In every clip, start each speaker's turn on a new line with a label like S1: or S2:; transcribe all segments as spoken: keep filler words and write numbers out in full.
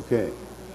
S1: Okay.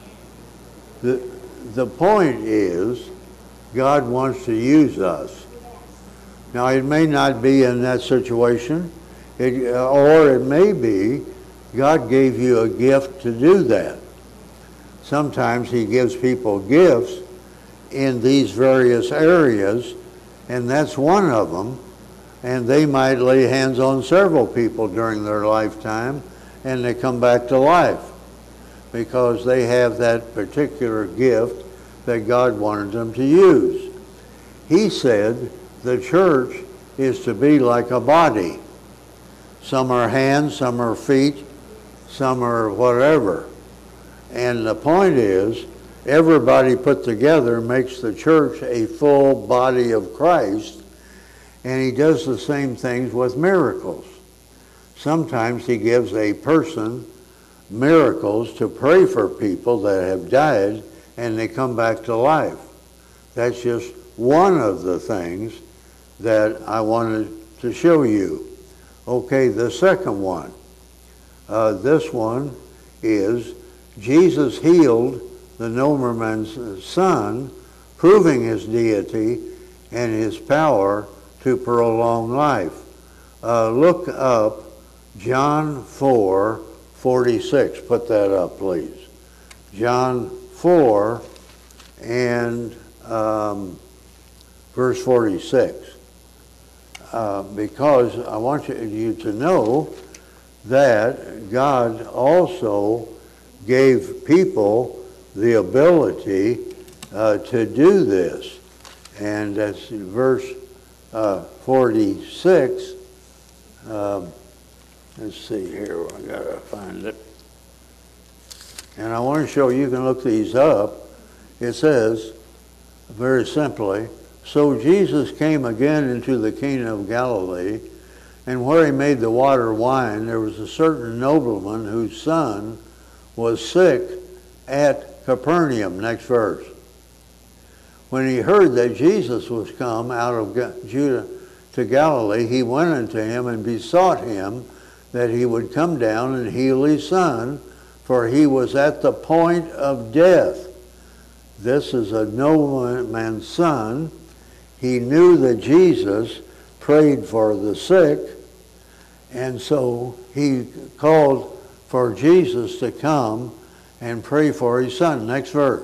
S1: The, the point is, God wants to use us. Now, it may not be in that situation, it, or it may be God gave you a gift to do that. Sometimes he gives people gifts in these various areas, and that's one of them. And they might lay hands on several people during their lifetime, and they come back to life because they have that particular gift that God wanted them to use. He said the church is to be like a body. Some are hands, some are feet, some are whatever. And the point is, everybody put together makes the church a full body of Christ, and he does the same things with miracles. Sometimes he gives a person miracles to pray for people that have died and they come back to life. That's just one of the things that I wanted to show you. Okay, the second one. Uh, this one is Jesus healed the nobleman's son, proving his deity and his power to prolong life. Uh, look up John four forty-six. Put that up, please. John four and um, verse forty-six. Uh, because I want you, you to know that God also gave people the ability uh, to do this. And that's verse uh, forty-six. Um, let's see here, I gotta find it. And I want to show you, you can look these up. It says, very simply, so Jesus came again into the kingdom of Galilee, and where he made the water wine, there was a certain nobleman whose son was sick at Capernaum. Next verse. When he heard that Jesus was come out of Judah to Galilee, he went unto him and besought him that he would come down and heal his son, for he was at the point of death. This is a nobleman's son. He knew that Jesus prayed for the sick, and so he called for Jesus to come and pray for his son. Next verse.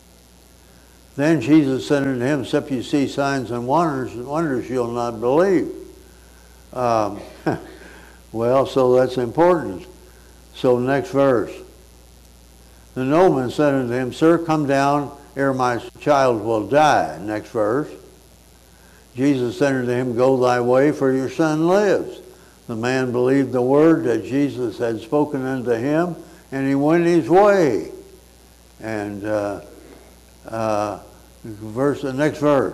S1: Then Jesus said unto him, except you see signs and wonders, wonders you'll not believe. Um, well, so that's important. So next verse. The nobleman said unto him, Sir, come down, ere my child will die. Next verse. Jesus said unto him, Go thy way, for your son lives. The man believed the word that Jesus had spoken unto him, and he went his way. And uh, uh, verse, the next verse.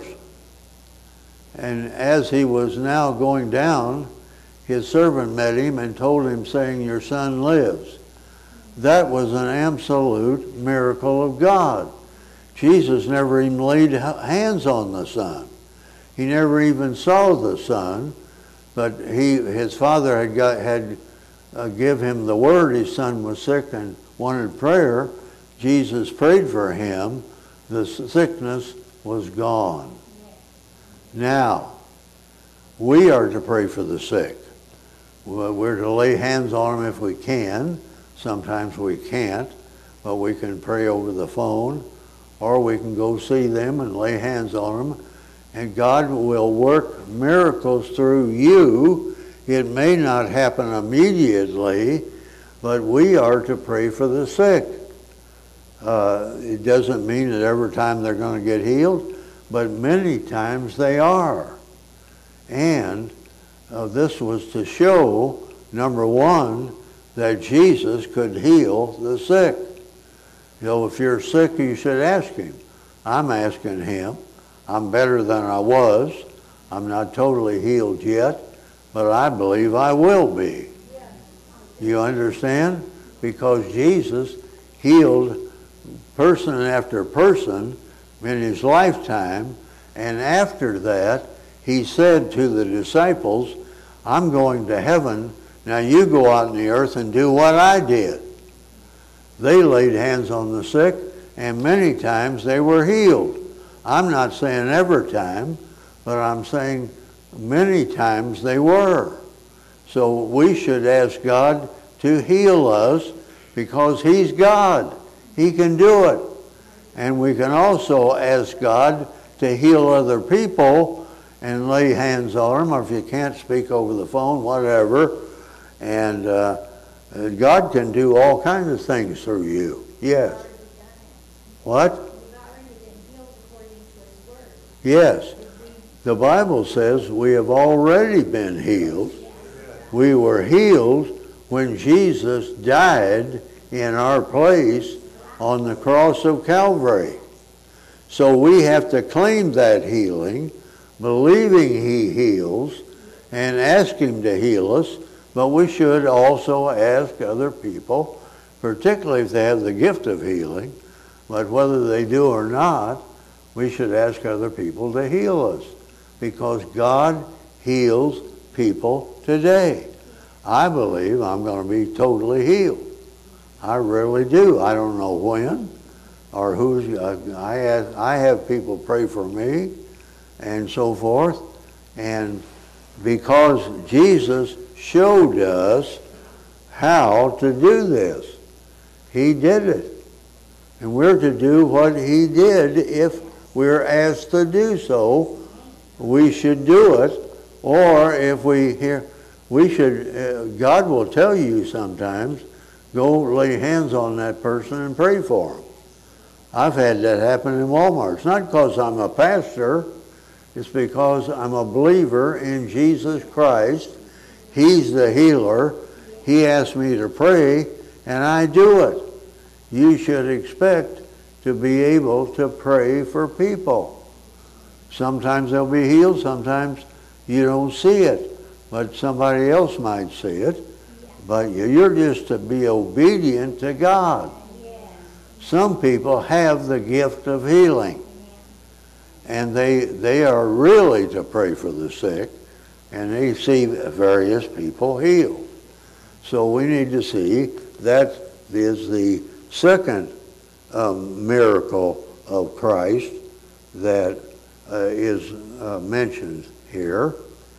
S1: And as he was now going down, his servant met him and told him, saying, Your son lives. That was an absolute miracle of God. Jesus never even laid hands on the son. He never even saw the son, but he, his father had got, had uh, give him the word. His son was sick and wanted prayer. Jesus prayed for him. The sickness was gone. Now, we are to pray for the sick. We're to lay hands on them if we can. Sometimes we can't, but we can pray over the phone, or we can go see them and lay hands on them. And God will work miracles through you. It may not happen immediately, but we are to pray for the sick. Uh, it doesn't mean that every time they're going to get healed, but many times they are. And uh, this was to show, number one, that Jesus could heal the sick. You know, if you're sick, you should ask him. I'm asking him. I'm better than I was. I'm not totally healed yet, but I believe I will be. You understand? Because Jesus healed person after person in his lifetime, and after that, he said to the disciples, I'm going to heaven. Now you go out in the earth and do what I did. They laid hands on the sick, and many times they were healed. I'm not saying every time, but I'm saying many times they were. So we should ask God to heal us because He's God. He can do it. And we can also ask God to heal other people and lay hands on them, or if you can't speak over the phone, whatever. And uh, God can do all kinds of things through you. Yes. What? Yes. The Bible says we have already been healed. We were healed when Jesus died in our place on the cross of Calvary. So we have to claim that healing, believing He heals, and ask Him to heal us. But we should also ask other people, particularly if they have the gift of healing, but whether they do or not, we should ask other people to heal us, because God heals people today. I believe I'm going to be totally healed. I really do. I don't know when or who's. Uh, I have, I have people pray for me and so forth. And because Jesus showed us how to do this, He did it. And we're to do what He did. If we're asked to do so, we should do it. Or if we hear, we should, uh, God will tell you sometimes, go lay hands on that person and pray for them. I've had that happen in Walmart. It's not because I'm a pastor. It's because I'm a believer in Jesus Christ. He's the healer. He asked me to pray, and I do it. You should expect to be able to pray for people. Sometimes they'll be healed. Sometimes you don't see it, but somebody else might see it. But you're just to be obedient to God. Some people have the gift of healing, and they they are really to pray for the sick, and they see various people healed. So we need to see that is the second um, miracle of Christ that uh, is uh, mentioned here.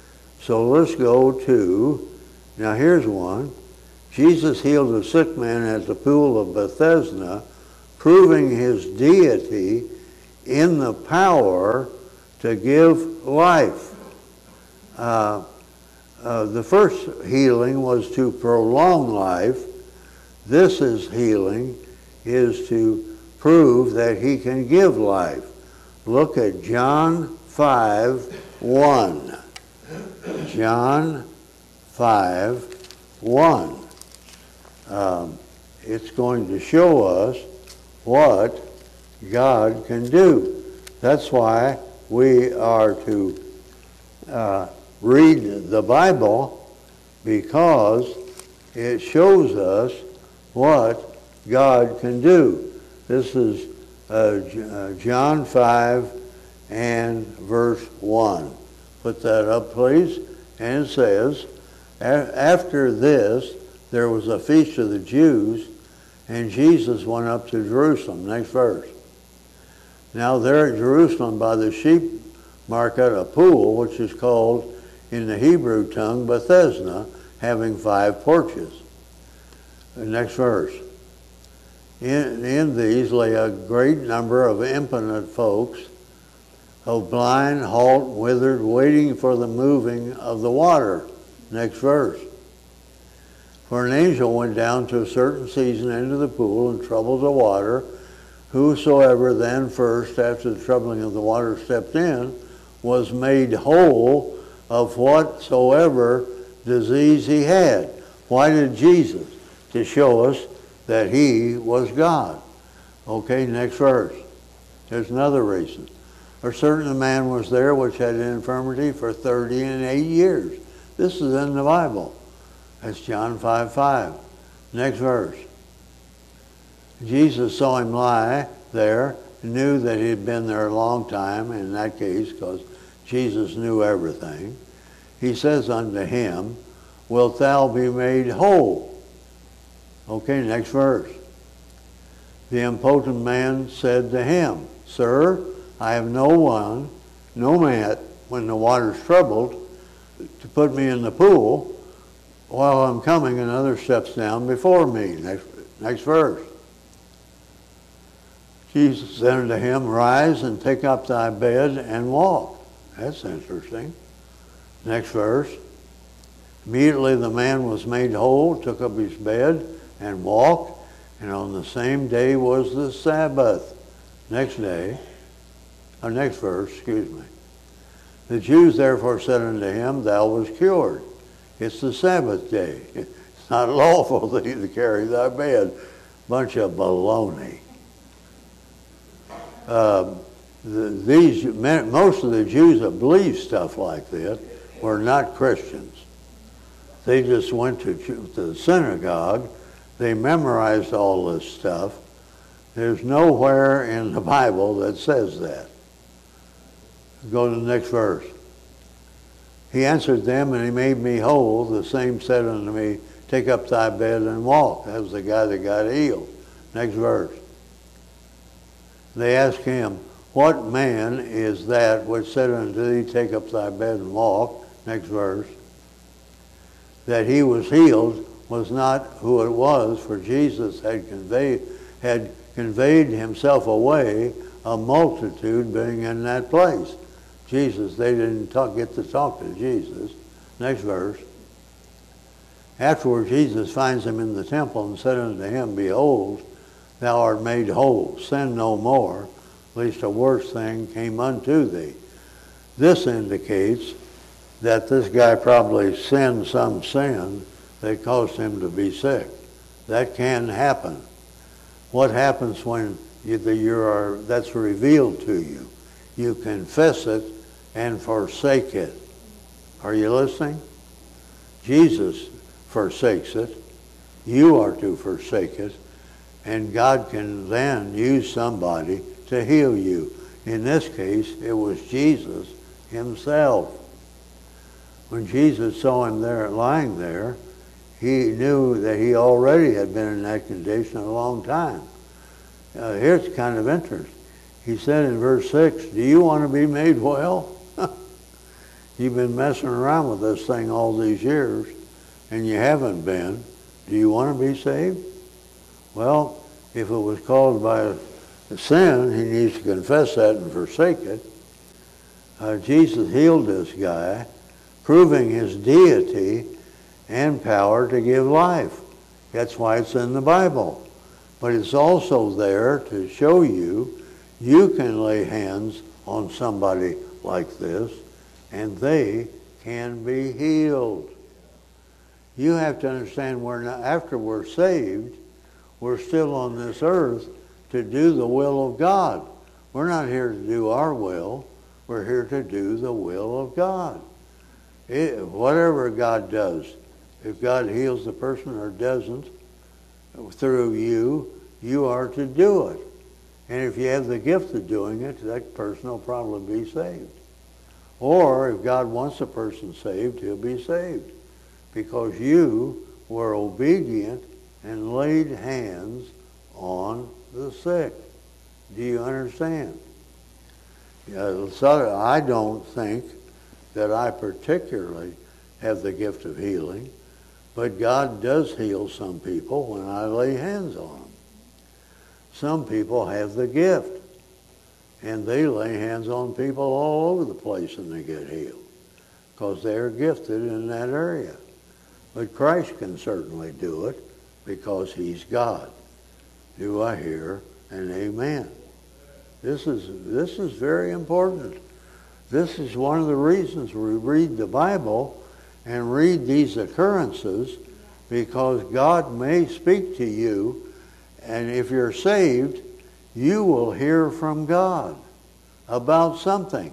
S1: So let's go to, now here's one. Jesus healed a sick man at the pool of Bethesda, proving His deity in the power to give life. Uh, uh, the first healing was to prolong life. This is healing is to prove that He can give life. Look at John five one. John five one. Um, it's going to show us what God can do. That's why we are to uh, read the Bible, because it shows us what God can do. This is uh, John five and verse one. Put that up, please. And it says, after this, there was a feast of the Jews, and Jesus went up to Jerusalem. Next verse. Now there at Jerusalem by the sheep market, a pool, which is called in the Hebrew tongue Bethesda, having five porches. The next verse. In, in these lay a great number of impotent folks, of blind, halt, withered, waiting for the moving of the water. Next verse. For an angel went down to a certain season into the pool and troubled the water. Whosoever then first, after the troubling of the water, stepped in, was made whole of whatsoever disease he had. Why did Jesus? To show us that He was God. Okay, next verse. There's another reason. A certain man was there which had an infirmity for thirty and eight years. This is in the Bible. That's John five five. Next verse. Jesus saw him lie there, knew that he'd been there a long time in that case, because Jesus knew everything. He says unto him, wilt thou be made whole? Okay, next verse. The impotent man said to him, Sir, I have no one, no man, when the water's troubled, to put me in the pool. While I'm coming, another steps down before me. Next, next verse. Jesus said unto him, Rise and take up thy bed and walk. That's interesting. Next verse. Immediately the man was made whole, took up his bed and walked, and on the same day was the Sabbath. Next day, or next verse, excuse me. The Jews therefore said unto him, Thou wast cured. It's the Sabbath day. It's not lawful for thee to carry thy bed. Bunch of baloney. Uh, the, these most of the Jews that believed stuff like this were not Christians. They just went to, to the synagogue. They memorized all this stuff. There's nowhere in the Bible that says that. Go to the next verse. He answered them, and he made me whole. The same said unto me, Take up thy bed and walk. That was the guy that got healed. Next verse. They asked him, What man is that which said unto thee, Take up thy bed and walk? Next verse. That he was healed was not who it was, for Jesus had conveyed, had conveyed himself away, a multitude being in that place. Jesus, they didn't talk, get to talk to Jesus. Next verse. Afterward, Jesus finds him in the temple and said unto him, Behold, thou art made whole. Sin no more, lest a worse thing came unto thee. This indicates that this guy probably sinned some sin that caused him to be sick. That can happen. What happens when you, you are, that's revealed to you? You confess it and forsake it. Are you listening? Jesus forsakes it. You are to forsake it. And God can then use somebody to heal you. In this case, it was Jesus himself. When Jesus saw him there, lying there, he knew that he already had been in that condition a long time. Uh, here's kind of interesting. He said in verse six, Do you want to be made well? You've been messing around with this thing all these years, and you haven't been. Do you want to be saved? Well, if it was caused by a sin, he needs to confess that and forsake it. Uh, Jesus healed this guy, proving his deity and power to give life. That's why it's in the Bible. But it's also there to show you you can lay hands on somebody like this and they can be healed. You have to understand we're not, after we're saved, we're still on this earth to do the will of God. We're not here to do our will. We're here to do the will of God. It, whatever God does, if God heals the person or doesn't, through you, you are to do it. And if you have the gift of doing it, that person will probably be saved. Or if God wants a person saved, he'll be saved. Because you were obedient and laid hands on the sick. Do you understand? Yeah, so I don't think that I particularly have the gift of healing, but God does heal some people when I lay hands on them. Some people have the gift, and they lay hands on people all over the place and they get healed because they're gifted in that area. But Christ can certainly do it because he's God. Do I hear an amen? This is, this is very important. This is one of the reasons we read the Bible and read these occurrences, because God may speak to you, and if you're saved, you will hear from God about something.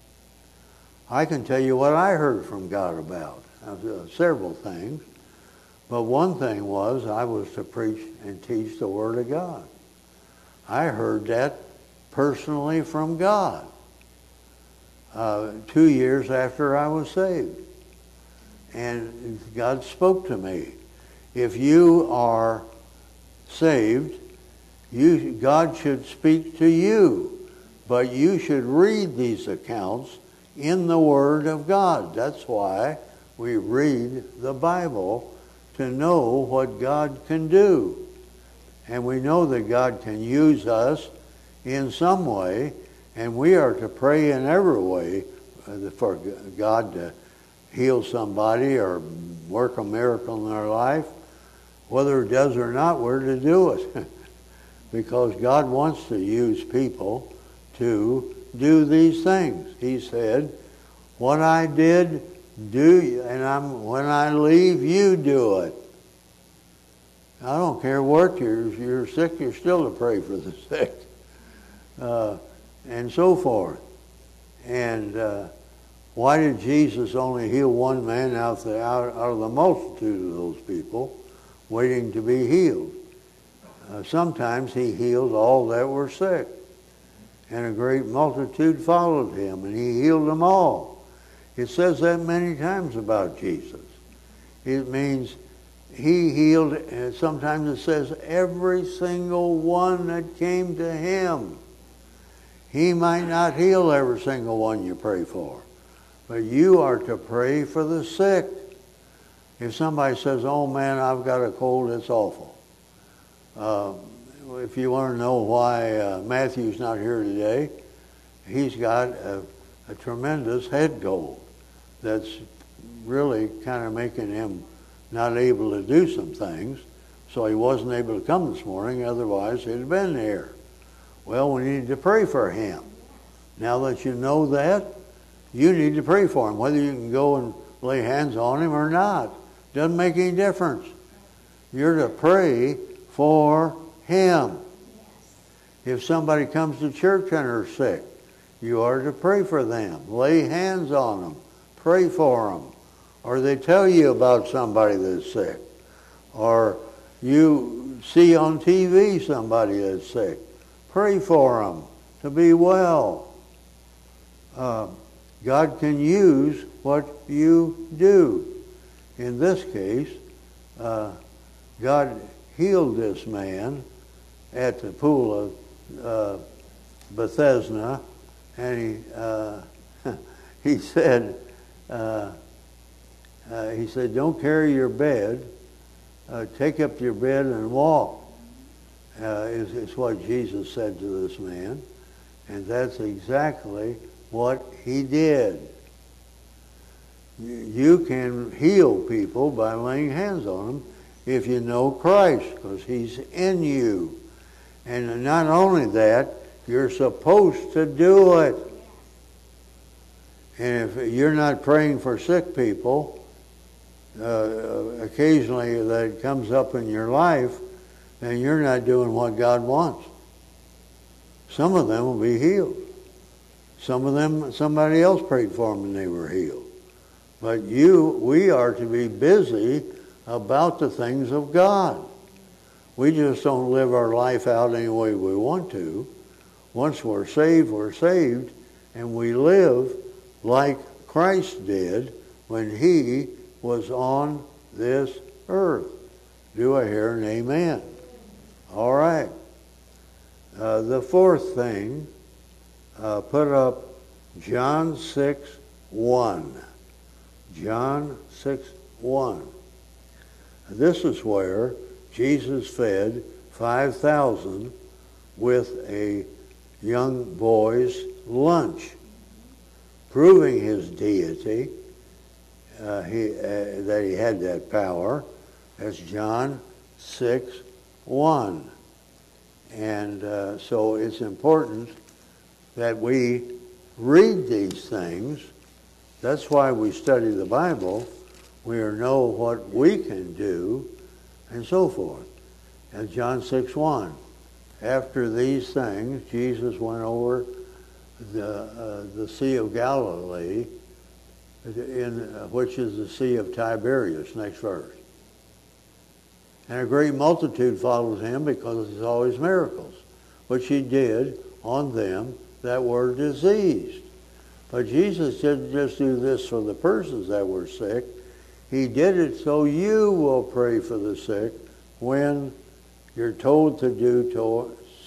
S1: I can tell you what I heard from God about, uh, several things, but one thing was I was to preach and teach the Word of God. I heard that personally from God uh, two years after I was saved. And God spoke to me. If you are saved, You, God should speak to you, but you should read these accounts in the Word of God. That's why we read the Bible, to know what God can do. And we know that God can use us in some way, and we are to pray in every way for God to heal somebody or work a miracle in their life. Whether it does or not, we're to do it. Because God wants to use people to do these things. He said, what I did, do you, and I'm, when I leave, you do it. I don't care what you're, you're sick, you're still to pray for the sick. Uh, and so forth. And uh, why did Jesus only heal one man out, the, out, out of the multitude of those people waiting to be healed? Uh, sometimes he healed all that were sick. And a great multitude followed him, and he healed them all. It says that many times about Jesus. It means he healed, and sometimes it says every single one that came to him. He might not heal every single one you pray for, but you are to pray for the sick. If somebody says, oh man, I've got a cold, it's awful. Uh, if you want to know why uh, Matthew's not here today, he's got a, a tremendous head cold that's really kind of making him not able to do some things. So he wasn't able to come this morning, otherwise he'd have been here. Well, we need to pray for him. Now that you know that, you need to pray for him. Whether you can go and lay hands on him or not, doesn't make any difference. You're to pray for him. If somebody comes to church and are sick, you are to pray for them. Lay hands on them. Pray for them. Or they tell you about somebody that's sick. Or you see on T V somebody that's sick. Pray for them to be well. Uh, God can use what you do. In this case, uh, God healed this man at the pool of uh, Bethesda, and he uh, he said uh, uh, he said, "Don't carry your bed. Uh, take up your bed and walk." Uh, is, is what Jesus said to this man, and that's exactly what he did. You can heal people by laying hands on them if you know Christ, because he's in you. And not only that, you're supposed to do it. And if you're not praying for sick people, uh, occasionally that comes up in your life, then you're not doing what God wants. Some of them will be healed. Some of them, somebody else prayed for them and they were healed. But you, we are to be busy about the things of God. We just don't live our life out any way we want to. Once we're saved, we're saved, and we live like Christ did when he was on this earth. Do I hear an amen? All right. Uh, the fourth thing, uh, put up John six one. John six one. This is where Jesus fed five thousand with a young boy's lunch, proving his deity, uh, he, uh, that he had that power. That's John six one. And uh, so it's important that we read these things. That's why we study the Bible. We know what we can do, and so forth. And John six one. After these things, Jesus went over the uh, the Sea of Galilee, in uh, which is the Sea of Tiberias. Next verse. And a great multitude followed him because he saw his miracles, which he did on them that were diseased. But Jesus didn't just do this for the persons that were sick. He did it so you will pray for the sick when you're told to do to,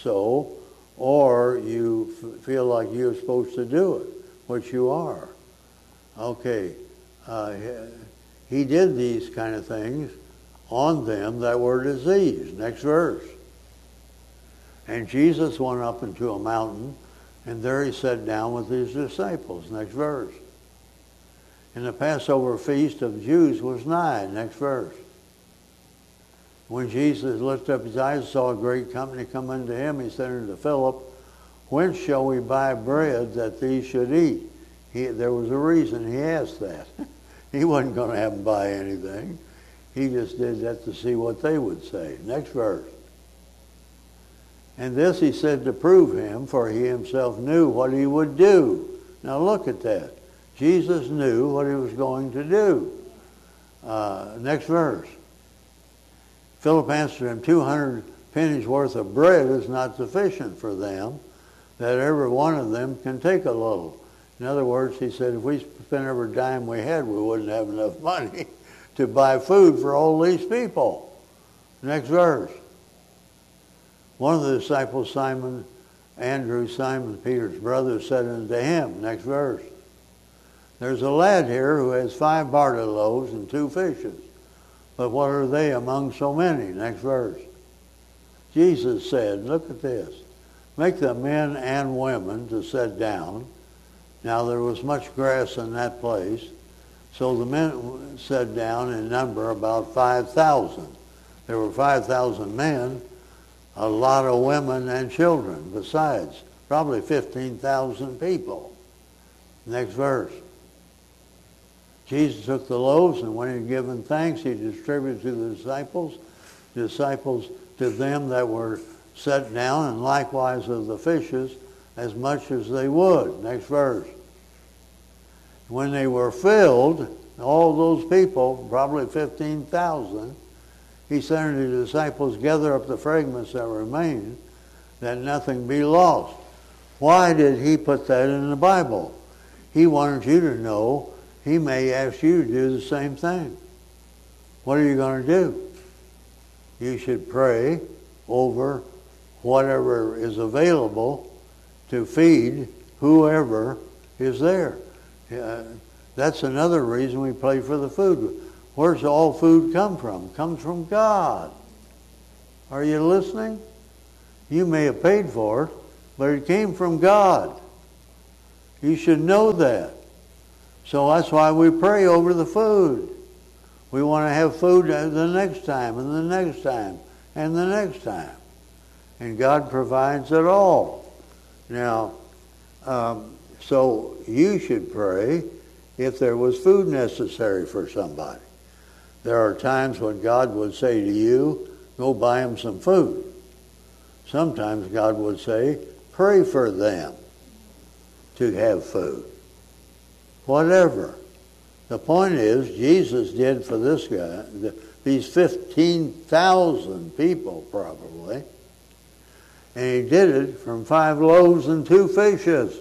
S1: so, or you f- feel like you're supposed to do it, which you are. Okay, uh, he did these kind of things on them that were diseased. Next verse. And Jesus went up into a mountain, and there he sat down with his disciples. Next verse. And the Passover feast of the Jews was nigh. Next verse. When Jesus lifted up his eyes and saw a great company come unto him, he said unto Philip, whence shall we buy bread that these should eat? He, there was a reason he asked that. He wasn't going to have them buy anything. He just did that to see what they would say. Next verse. And this he said to prove him, for he himself knew what he would do. Now look at that. Jesus knew what he was going to do. Uh, next verse. Philip answered him, two hundred pennies worth of bread is not sufficient for them, that every one of them can take a little. In other words, he said, if we spent every dime we had, we wouldn't have enough money to buy food for all these people. Next verse. One of the disciples, Simon, Andrew, Simon Peter's brother, said unto him, next verse, there's a lad here who has five barley loaves and two fishes. But what are they among so many? Next verse. Jesus said, look at this, make the men and women to sit down. Now there was much grass in that place, so the men sat down in number about five thousand. There were five thousand men, a lot of women and children besides, probably fifteen thousand people. Next verse. Jesus took the loaves, and when he had given thanks, he distributed to the disciples, disciples to them that were set down, and likewise of the fishes, as much as they would. Next verse. When they were filled, all those people, probably fifteen thousand, he said unto the disciples, gather up the fragments that remain, that nothing be lost. Why did he put that in the Bible? He wanted you to know he may ask you to do the same thing. What are you going to do? You should pray over whatever is available to feed whoever is there. Uh, that's another reason we pray for the food. Where's all food come from? It comes from God. Are you listening? You may have paid for it, but it came from God. You should know that. So that's why we pray over the food. We want to have food the next time and the next time and the next time. And God provides it all. Now, um, so you should pray if there was food necessary for somebody. There are times when God would say to you, go buy them some food. Sometimes God would say, pray for them to have food. Whatever. The point is, Jesus did for this guy, the, these fifteen thousand people probably, and he did it from five loaves and two fishes.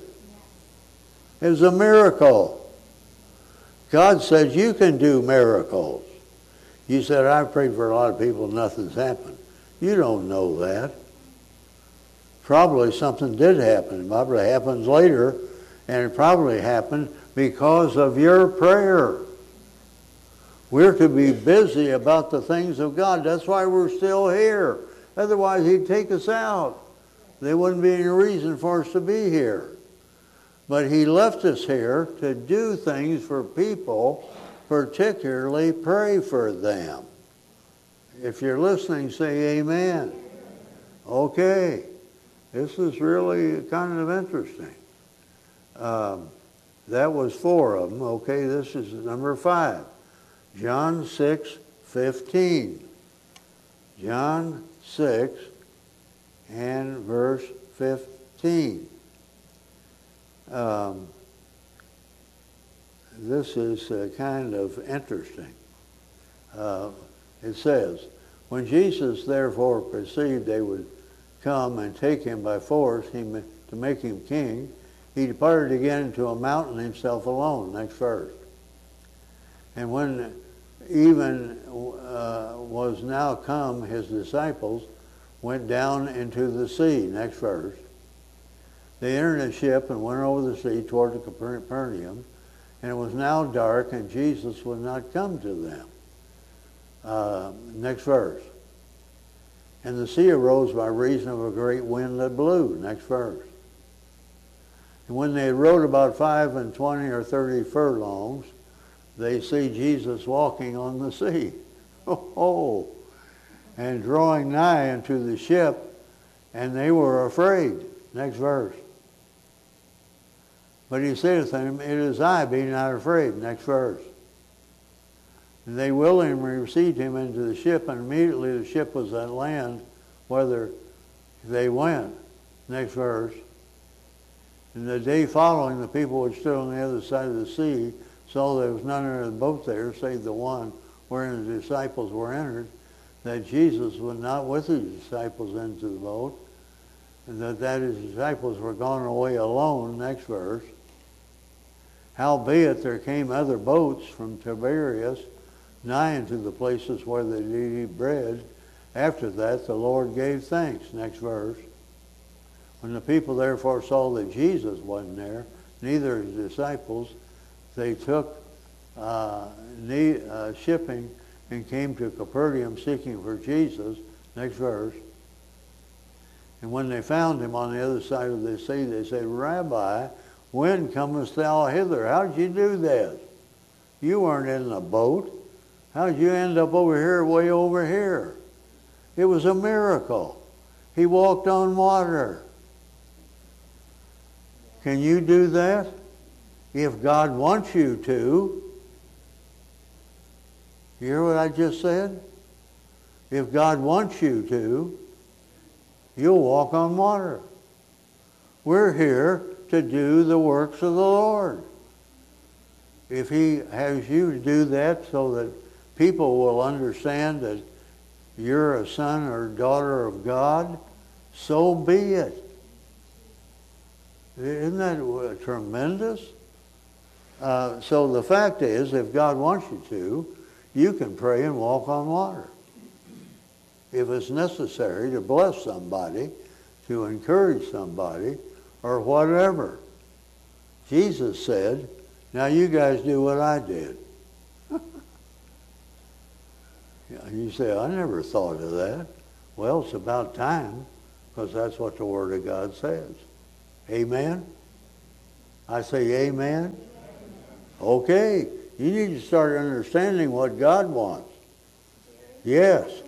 S1: It was a miracle. God said, you can do miracles. You said, I've prayed for a lot of people, nothing's happened. You don't know that. Probably something did happen. It probably happens later, and it probably happened because of your prayer. We're to be busy about the things of God. That's why we're still here. Otherwise, he'd take us out. There wouldn't be any reason for us to be here. But he left us here to do things for people, particularly pray for them. If you're listening, say amen. Okay. This is really kind of interesting. Um, that was four of them. Okay, this is number five. John six fifteen. John six and verse fifteen. Um, this is uh, kind of interesting. Uh, it says, when Jesus therefore perceived they would come and take him by force he, to make him king, he departed again into a mountain himself alone. Next verse. And when even uh, was now come his disciples, went down into the sea. Next verse. They entered a ship and went over the sea toward the Capernaum, and it was now dark, and Jesus would not come to them. Uh, next verse. And the sea arose by reason of a great wind that blew. Next verse. And when they had rowed about five and twenty or thirty furlongs, they see Jesus walking on the sea. Oh, and drawing nigh unto the ship, and they were afraid. Next verse. But he saith unto them, it is I, be not afraid. Next verse. And they willingly received him into the ship, and immediately the ship was at land, whither they went. Next verse. And the day following, the people which stood on the other side of the sea saw there was none in the boat there, save the one wherein the disciples were entered, that Jesus was not with his disciples into the boat, and that, that his disciples were gone away alone. Next verse. Howbeit there came other boats from Tiberias nigh unto the places where they did eat bread. After that the Lord gave thanks. Next verse. When the people therefore saw that Jesus wasn't there, neither his disciples, they took uh, ne- uh, shipping and came to Capernaum seeking for Jesus. Next verse. And when they found him on the other side of the sea, they said, Rabbi, when comest thou hither? How did you do this? You weren't in the boat. How did you end up over here, way over here? It was a miracle. He walked on water. Can you do that? If God wants you to. You hear what I just said? If God wants you to, you'll walk on water. We're here to do the works of the Lord. If he has you do that so that people will understand that you're a son or daughter of God, so be it. Isn't that tremendous? Uh, so the fact is, if God wants you to, you can pray and walk on water. If it's necessary to bless somebody, to encourage somebody, or whatever. Jesus said, now you guys do what I did. You say, I never thought of that. Well, it's about time, because that's what the Word of God says. Amen? I say amen? Okay. You need to start understanding what God wants. Yes.